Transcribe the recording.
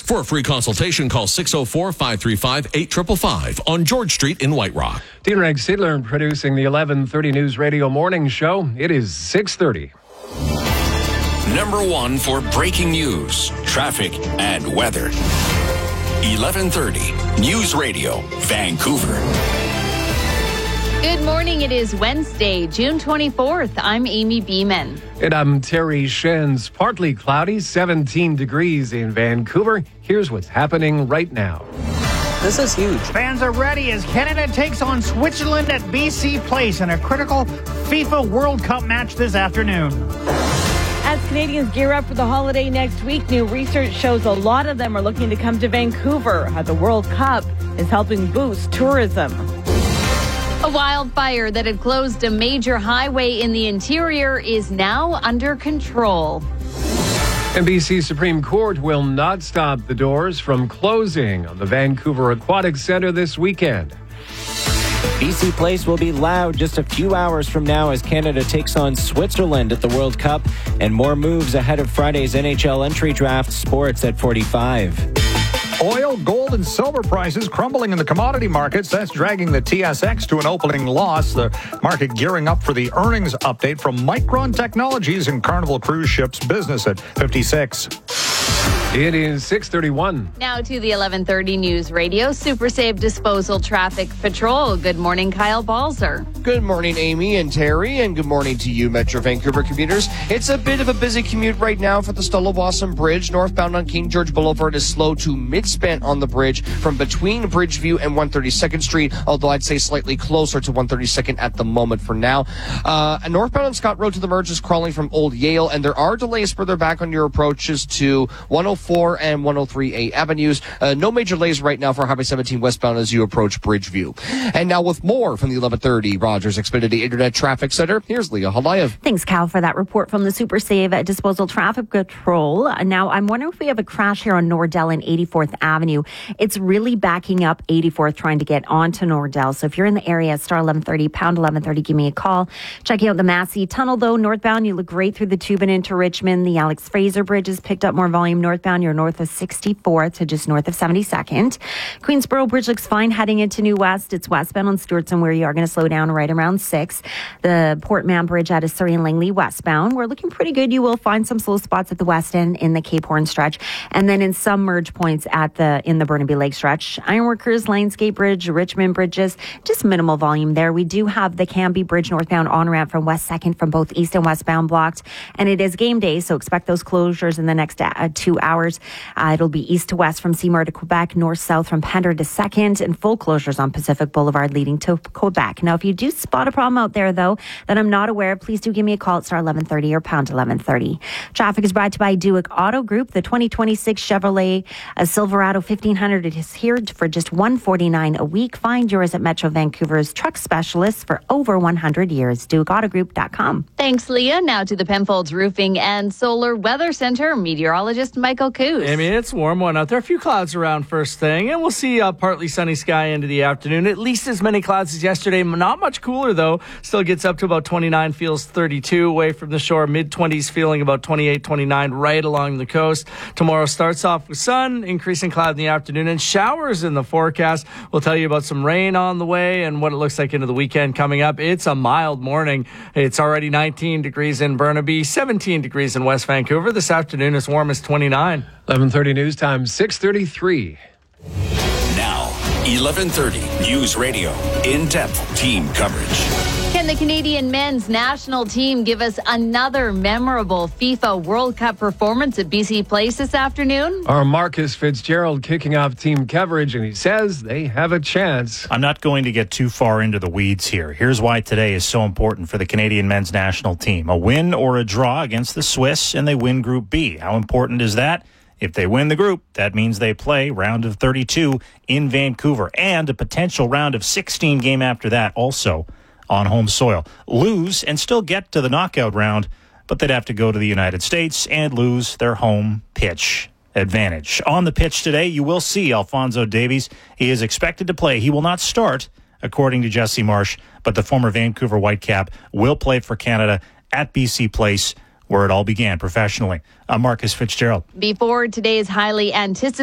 For a free consultation, call 604-535-8555 on George Street in White Rock. Dean Reg Sidler producing the 11:30 News Radio Morning Show. It is 6:30. Number one for breaking news, traffic, and weather. 11:30 News Radio, Vancouver. Good morning. It is Wednesday, June 24th. I'm Amy Beeman. And I'm Terry Shenz. Partly cloudy, 17 degrees in Vancouver. Here's what's happening right now. This is huge. Fans are ready as Canada takes on Switzerland at BC Place in a critical FIFA World Cup match this afternoon. As Canadians gear up for the holiday next week, new research shows a lot of them are looking to come to Vancouver. How the World Cup is helping boost tourism. A wildfire that had closed a major highway in the interior is now under control. And BC Supreme Court will not stop the doors from closing on the Vancouver Aquatic Centre this weekend. BC Place will be loud just a few hours from now as Canada takes on Switzerland at the World Cup. And more moves ahead of Friday's NHL entry draft. Sports at 45. Oil, gold, and silver prices crumbling in the commodity markets. That's dragging the TSX to an opening loss. The market gearing up for the earnings update from Micron Technologies and Carnival Cruise Ships business at 56. It is 6:31. Now to the 11:30 News Radio Super Save Disposal Traffic Patrol. Good morning, Kyle Balzer. Good morning, Amy and Terry, and good morning to you, Metro Vancouver commuters. It's a bit of a busy commute right now for the Stella-Wasson Bridge. Northbound on King George Boulevard is slow to mid-span on the bridge from between Bridgeview and 132nd Street, although I'd say slightly closer to 132nd at the moment for now. Northbound on Scott Road to the Merge is crawling from Old Yale, and there are delays further back on your approaches to 104 and 103A avenues. No major delays right now for Highway 17 westbound as you approach Bridgeview. And now with more from the 11:30 Rogers Xfinity Internet Traffic Center, here's Leah Halayev. Thanks, Cal, for that report from the Super Save Disposal Traffic Patrol. Now, I'm wondering if we have a crash here on Nordell and 84th Avenue. It's really backing up 84th trying to get onto Nordell. So if you're in the area, star 1130, pound 1130, give me a call. Checking out the Massey Tunnel, though, northbound, you look great through the tube and into Richmond. The Alex Fraser Bridge has picked up more volume northbound. You're north of 64th to just north of 72nd. Queensboro Bridge looks fine heading into New West. It's westbound on Stewartson where you are going to slow down right around 6. The Port Mann Bridge out of Surrey and Langley westbound. We're looking pretty good. You will find some slow spots at the west end in the Cape Horn stretch, and then in some merge points in the Burnaby Lake stretch. Ironworkers, Lionsgate Bridge, Richmond Bridges, just minimal volume there. We do have the Cambie Bridge northbound on-ramp from West 2nd from both east and westbound blocked, and it is game day, so expect those closures in the next 2 hours. It'll be east to west from Seymour to Quebec, north-south from Pender to 2nd, and full closures on Pacific Boulevard leading to Quebec. Now, if you do spot a problem out there, though, that I'm not aware of, please do give me a call at star 1130 or pound 1130. Traffic is brought to you by Duick Auto Group. The 2026 Chevrolet Silverado 1500 is here for just $149 a week. Find yours at Metro Vancouver's truck specialist for over 100 years. DuickAutoGroup.com. Thanks, Leah. Now to the Penfolds Roofing and Solar Weather Center, meteorologist Michael Coos. I mean, it's a warm one out there. A few clouds around first thing, and we'll see partly sunny sky into the afternoon. At least as many clouds as yesterday. Not much cooler, though. Still gets up to about 29, feels 32 away from the shore. Mid-20s, feeling about 28, 29 right along the coast. Tomorrow starts off with sun, increasing cloud in the afternoon, and showers in the forecast. We'll tell you about some rain on the way and what it looks like into the weekend coming up. It's a mild morning. It's already 19 degrees in Burnaby, 17 degrees in West Vancouver. This afternoon, as warm as 29. 11:30 news time, 6:33. Now, 11:30 News Radio, in-depth team coverage. Can the Canadian men's national team give us another memorable FIFA World Cup performance at BC Place this afternoon? Our Marcus Fitzgerald kicking off team coverage, and he says they have a chance. I'm not going to get too far into the weeds here. Here's why today is so important for the Canadian men's national team. A win or a draw against the Swiss, and they win Group B. How important is that? If they win the group, that means they play round of 32 in Vancouver, and a potential round of 16 game after that also on home soil. Lose and still get to the knockout round, but they'd have to go to the United States and lose their home pitch advantage. On the pitch today, you will see Alphonso Davies. He is expected to play. He will not start, according to Jesse Marsh, but the former Vancouver Whitecap will play for Canada at BC Place, where it all began professionally. I'm Marcus Fitzgerald. Before today's highly anticipated